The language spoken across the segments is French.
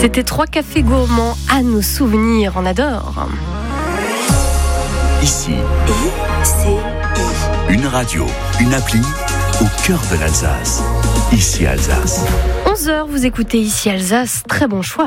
C'était 3 cafés gourmands à nos souvenirs, on adore. Ici, une radio, une appli au cœur de l'Alsace. Ici Alsace. 11h, vous écoutez Ici Alsace, très bon choix.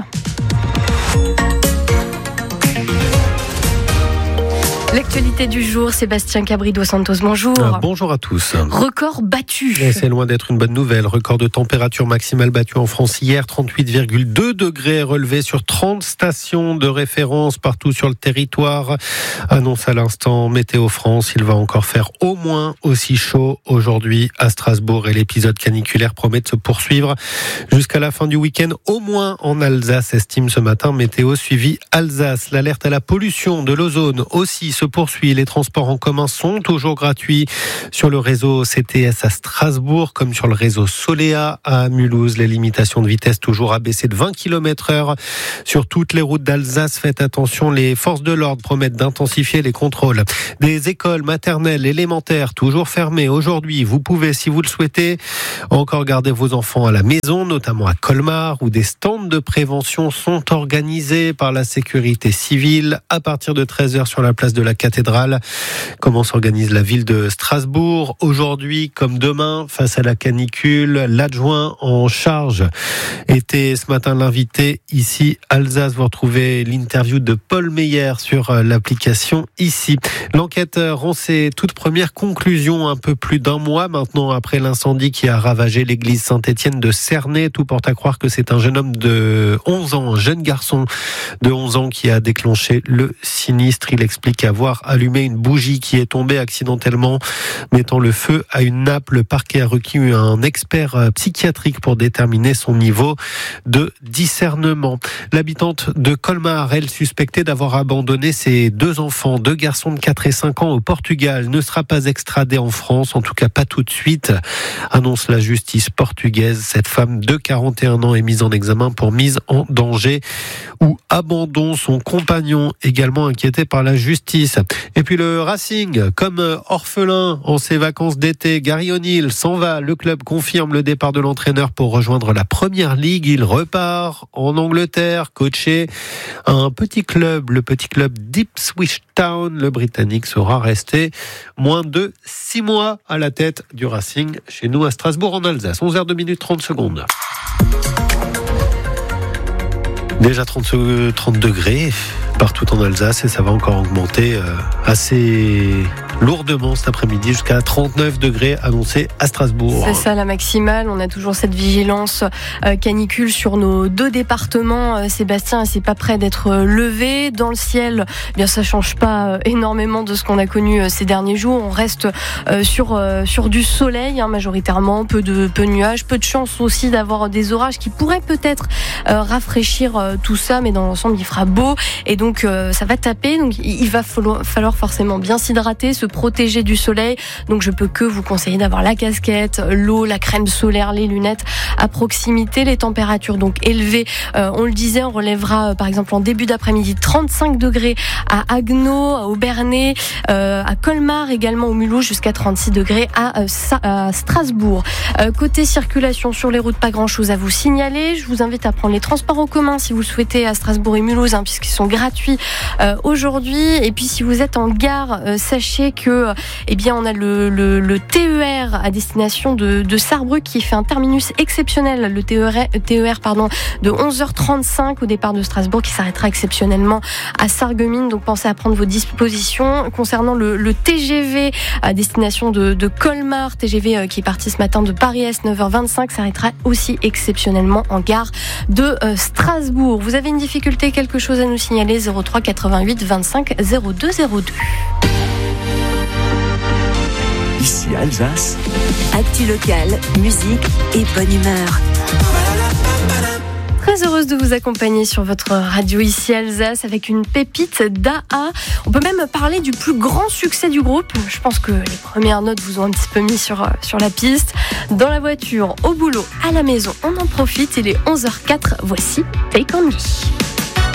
L'actualité du jour, Sébastien Cabri-Dos-Santos, bonjour. Bonjour à tous. Record battu. Et c'est loin d'être une bonne nouvelle. Record de température maximale battu en France hier, 38,2 degrés relevé sur 30 stations de référence partout sur le territoire. Annonce à l'instant Météo France, il va encore faire au moins aussi chaud aujourd'hui à Strasbourg et l'épisode caniculaire promet de se poursuivre jusqu'à la fin du week-end, au moins en Alsace, estime ce matin Météo suivi Alsace. L'alerte à la pollution de l'ozone aussi se poursuit. Les transports en commun sont toujours gratuits sur le réseau CTS à Strasbourg comme sur le réseau Solea à Mulhouse. Les limitations de vitesse toujours abaissées de 20 km/h sur toutes les routes d'Alsace. Faites attention, les forces de l'ordre promettent d'intensifier les contrôles. Des écoles maternelles, élémentaires toujours fermées aujourd'hui. Vous pouvez, si vous le souhaitez, encore garder vos enfants à la maison, notamment à Colmar, où des stands de prévention sont organisés par la sécurité civile à partir de 13h sur la place de la cathédrale. Comment s'organise la ville de Strasbourg aujourd'hui comme demain face à la canicule? L'adjoint en charge était ce matin l'invité ici Alsace. Vous retrouvez l'interview de Paul Meyer sur l'application ici. L'enquête rend ses toutes premières conclusions un peu plus d'un mois maintenant après l'incendie qui a ravagé l'église Saint-Étienne de Cernay. Tout porte à croire que c'est un jeune homme de 11 ans, un jeune garçon de 11 ans qui a déclenché le sinistre. Il explique avoir allumé une bougie qui est tombée accidentellement, mettant le feu à une nappe. Le parquet a requis un expert psychiatrique pour déterminer son niveau de discernement. L'habitante de Colmar, elle, suspectée d'avoir abandonné ses 2 enfants, 2 garçons de 4 et 5 ans au Portugal, ne sera pas extradée en France, en tout cas pas tout de suite, annonce la justice portugaise. Cette femme de 41 ans est mise en examen pour mise en danger ou abandon. Son compagnon, également inquiété par la justice. Et puis le Racing, comme orphelin en ses vacances d'été, Gary O'Neill s'en va. Le club confirme le départ de l'entraîneur pour rejoindre la Première Ligue. Il repart en Angleterre, coacher un petit club, le petit club d'Ipswich Town. Le Britannique sera resté moins de 6 mois à la tête du Racing chez nous à Strasbourg en Alsace. 11h02 30 secondes. Déjà 30 degrés partout en Alsace et ça va encore augmenter assez lourdement cet après-midi jusqu'à 39 degrés annoncés à Strasbourg. C'est ça la maximale, on a toujours cette vigilance canicule sur nos 2 départements, Sébastien, et c'est pas prêt d'être levé. Dans le ciel, eh bien ça change pas énormément de ce qu'on a connu ces derniers jours, on reste sur du soleil majoritairement, peu de nuages, peu de chance aussi d'avoir des orages qui pourraient peut-être rafraîchir tout ça, mais dans l'ensemble il fera beau et donc ça va taper, donc il va falloir forcément bien s'hydrater, se protéger du soleil. Donc je peux que vous conseiller d'avoir la casquette, l'eau, la crème solaire, les lunettes à proximité. Les températures donc élevées, on le disait, on relèvera par exemple en début d'après-midi 35 degrés à Haguenau, au Bernay, à Colmar également, au Mulhouse, jusqu'à 36 degrés à Strasbourg. Côté circulation sur les routes, pas grand-chose à vous signaler. Je vous invite à prendre les transports en commun si vous le souhaitez à Strasbourg et Mulhouse, puisqu'ils sont gratuits aujourd'hui. Et puis si vous êtes en gare, sachez que on a le TER à destination de Sarrebruck qui fait un terminus exceptionnel, le TER de 11h35 au départ de Strasbourg, qui s'arrêtera exceptionnellement à Sarreguemines. Donc pensez à prendre vos dispositions. Concernant le TGV à destination de Colmar, TGV qui est parti ce matin de Paris-Est 9h25, s'arrêtera aussi exceptionnellement en gare de Strasbourg. Vous avez une difficulté, quelque chose à nous signaler, 03 88 25 02 02. Ici Alsace. Actu locale, musique et bonne humeur. Très heureuse de vous accompagner sur votre radio ici Alsace avec une pépite d'AA. On peut même parler du plus grand succès du groupe. Je pense que les premières notes vous ont un petit peu mis sur la piste. Dans la voiture, au boulot, à la maison, on en profite. Il est 11h04. Voici Take On Me.